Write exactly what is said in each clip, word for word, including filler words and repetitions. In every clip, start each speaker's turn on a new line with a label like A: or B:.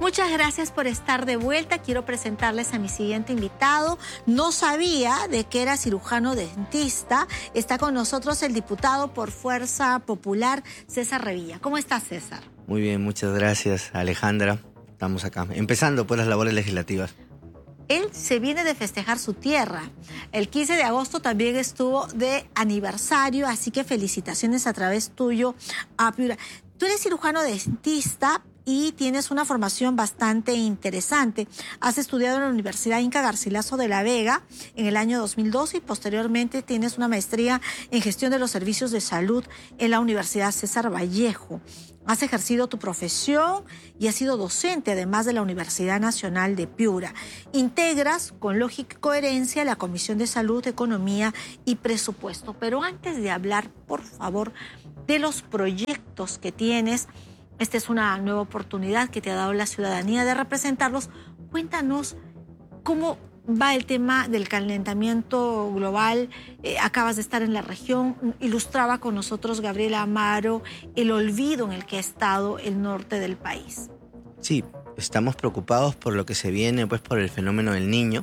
A: Muchas gracias por estar de vuelta. Quiero presentarles a mi siguiente invitado. No sabía de que era cirujano dentista. Está con nosotros el diputado por Fuerza Popular, César Revilla. ¿Cómo estás, César?
B: Muy bien, muchas gracias, Alejandra. Estamos acá, empezando pues las labores legislativas.
A: Él se viene de festejar su tierra. El quince de agosto también estuvo de aniversario, así que felicitaciones a través tuyo a Piura. Tú eres cirujano dentista y tienes una formación bastante interesante. Has estudiado en la Universidad Inca Garcilaso de la Vega en el año dos mil doce y posteriormente tienes una maestría en gestión de los servicios de salud en la Universidad César Vallejo. Has ejercido tu profesión y has sido docente, además de la Universidad Nacional de Piura. Integras con lógica y coherencia la Comisión de Salud, Economía y Presupuesto. Pero antes de hablar, por favor, de los proyectos que tienes, esta es una nueva oportunidad que te ha dado la ciudadanía de representarlos. Cuéntanos cómo va el tema del calentamiento global. Eh, acabas de estar en la región, ilustraba con nosotros Gabriela Amaro el olvido en el que ha estado el norte del país.
B: Sí, estamos preocupados por lo que se viene, pues por el fenómeno del Niño.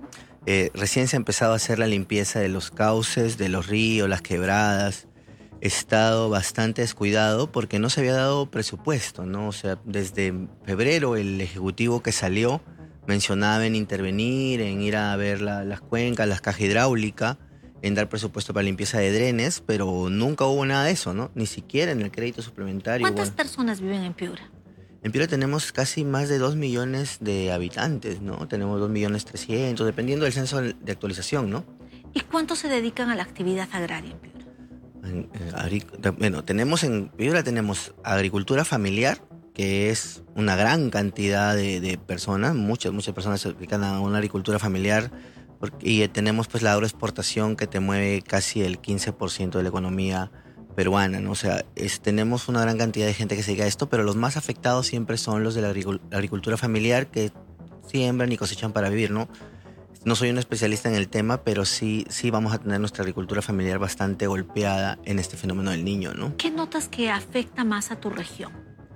B: Eh, recién se ha empezado a hacer la limpieza de los cauces, de los ríos, las quebradas. He estado bastante descuidado porque no se había dado presupuesto, ¿no? O sea, desde febrero el ejecutivo que salió mencionaba en intervenir, en ir a ver la, las cuencas, las cajas hidráulicas, en dar presupuesto para limpieza de drenes, pero nunca hubo nada de eso, ¿no? Ni siquiera en el crédito suplementario.
A: ¿Cuántas
B: bueno,
A: personas viven en Piura?
B: En Piura tenemos casi más de dos millones de habitantes, ¿no? Tenemos dos millones trescientos, dependiendo del censo de actualización, ¿no?
A: ¿Y cuántos se dedican a la actividad agraria en Piura?
B: En, en, bueno, tenemos en Piura tenemos agricultura familiar, que es una gran cantidad de, de personas, muchas, muchas personas se dedican a una agricultura familiar, porque, y tenemos pues la agroexportación que te mueve casi el quince por ciento de la economía peruana, ¿no? O sea, es, tenemos una gran cantidad de gente que se dedica a esto, pero los más afectados siempre son los de la agricultura familiar, que siembran y cosechan para vivir, ¿no? No soy un especialista en el tema, pero sí, sí vamos a tener nuestra agricultura familiar bastante golpeada en este fenómeno del Niño, ¿no?
A: ¿Qué notas que afecta más a tu región?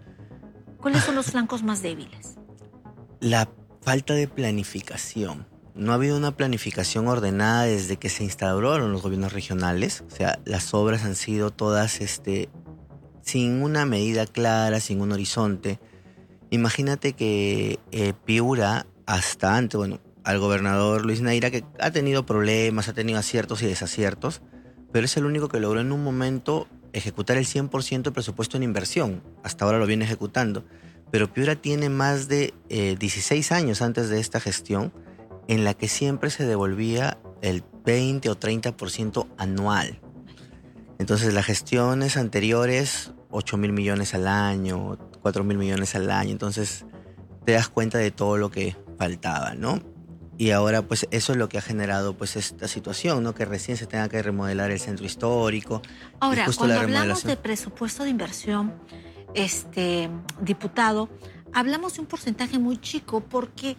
A: ¿Cuáles son los flancos más débiles?
B: La falta de planificación. No ha habido una planificación ordenada desde que se instauraron los gobiernos regionales. O sea, las obras han sido todas este, sin una medida clara, sin un horizonte. Imagínate que eh, Piura, hasta antes, bueno, al gobernador Luis Naira, que ha tenido problemas, ha tenido aciertos y desaciertos, pero es el único que logró en un momento ejecutar el cien por ciento del presupuesto en inversión. Hasta ahora lo viene ejecutando. Pero Piura tiene más de eh, dieciséis años antes de esta gestión en la que siempre se devolvía el veinte o treinta por ciento anual. Entonces las gestiones anteriores, ocho mil millones al año, cuatro mil millones al año. Entonces te das cuenta de todo lo que faltaba, ¿no? Y ahora pues eso es lo que ha generado pues esta situación, ¿no? Que recién se tenga que remodelar el centro histórico.
A: Ahora,
B: y justo
A: cuando
B: la
A: hablamos de presupuesto de inversión, este diputado, hablamos de un porcentaje muy chico porque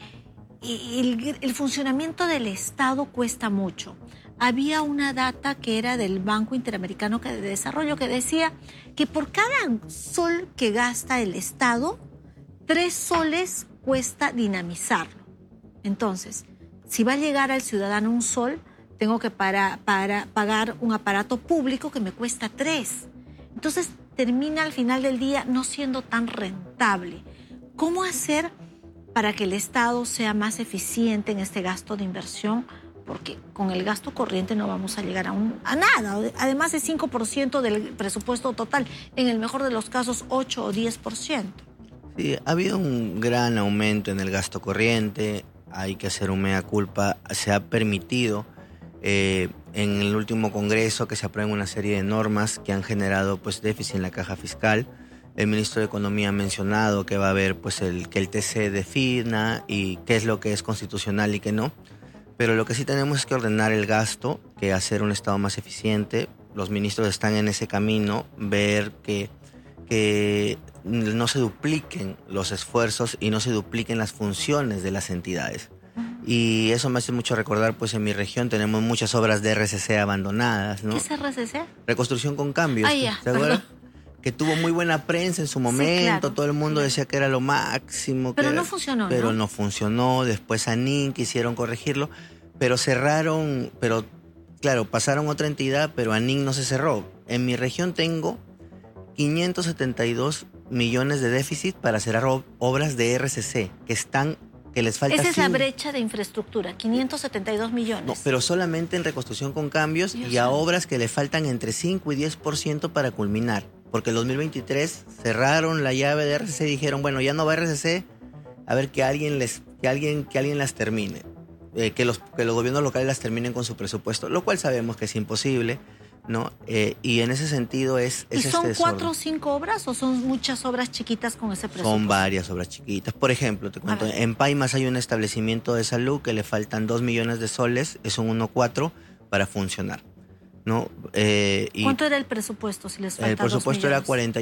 A: el, el funcionamiento del Estado cuesta mucho. Había una data que era del Banco Interamericano de Desarrollo que decía que por cada sol que gasta el Estado, tres soles cuesta dinamizarlo. Entonces, si va a llegar al ciudadano un sol, tengo que para, para pagar un aparato público que me cuesta tres. Entonces, termina al final del día no siendo tan rentable. ¿Cómo hacer para que el Estado sea más eficiente en este gasto de inversión? Porque con el gasto corriente no vamos a llegar a, un, a nada. Además de cinco por ciento del presupuesto total, en el mejor de los casos ocho o diez por ciento.
B: Sí, ha habido un gran aumento en el gasto corriente. Hay que hacer un mea culpa. Se ha permitido eh, en el último congreso que se aprueben una serie de normas que han generado pues déficit en la caja fiscal. El ministro de Economía ha mencionado que va a haber pues el que el T C defina y qué es lo que es constitucional y qué no. Pero lo que sí tenemos es que ordenar el gasto, que hacer un Estado más eficiente. Los ministros están en ese camino, ver que, que no se dupliquen los esfuerzos y no se dupliquen las funciones de las entidades. Y eso me hace mucho recordar, pues en mi región tenemos muchas obras de R C C abandonadas, ¿no?
A: ¿Qué es R C C?
B: Reconstrucción con cambios.
A: Ah, ya,
B: ¿Se acuerdan? que tuvo muy buena prensa en su momento, sí, claro, todo el mundo claro. decía que era lo máximo.
A: Pero
B: que
A: no
B: era,
A: funcionó,
B: Pero
A: ¿no?
B: no funcionó, después ANIN quisieron corregirlo, pero cerraron, pero claro, pasaron otra entidad, pero ANIN no se cerró. En mi región tengo quinientos setenta y dos millones de déficit para cerrar obras de R C C, que están... que les falta.
A: Esa es
B: cien...
A: la brecha de infraestructura, quinientos setenta y dos millones.
B: No, pero solamente en reconstrucción con cambios Dios y a Dios. obras que le faltan entre cinco y diez por ciento para culminar. Porque el dos mil veintitrés cerraron la llave de R C C y dijeron, bueno, ya no va R C C, a ver que alguien, les, que alguien, que alguien las termine. Eh, que, los, que los gobiernos locales las terminen con su presupuesto, lo cual sabemos que es imposible, ¿no? Eh, y en ese sentido es, es
A: ¿Y son
B: este
A: cuatro o cinco obras o son muchas obras chiquitas con ese presupuesto?
B: Son varias obras chiquitas. Por ejemplo, te cuento, en Paimas hay un establecimiento de salud que le faltan dos millones de soles, es un uno cuatro para funcionar, ¿no? Eh, y
A: ¿Cuánto era el presupuesto si les falta
B: El presupuesto era cuarenta